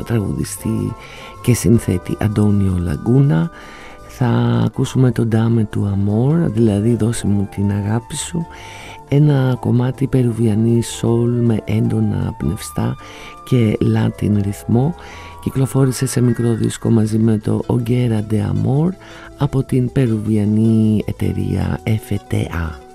τραγουδιστή και συνθέτη Αντώνιο Λαγκούνα. Θα ακούσουμε το Dame του Amor, δηλαδή δώσε μου την αγάπη σου, ένα κομμάτι περουβιανή soul με έντονα πνευστά και Latin ρυθμό. Κυκλοφόρησε σε μικρό δίσκο μαζί με το Hoguera de Amor από την περουβιανή εταιρεία FTA.